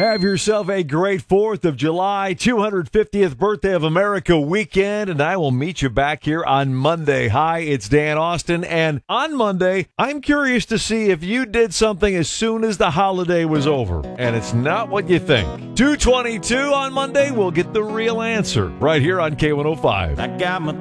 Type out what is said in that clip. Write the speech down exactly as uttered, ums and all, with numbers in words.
Have yourself a great fourth of July, two hundred fiftieth birthday of America weekend, and I will meet you back here on Monday. Hi, it's Dan Austin, and on Monday, I'm curious to see if you did something as soon as the holiday was over, and it's not what you think. two twenty-two on Monday, we'll get the real answer right here on K one oh five. I got my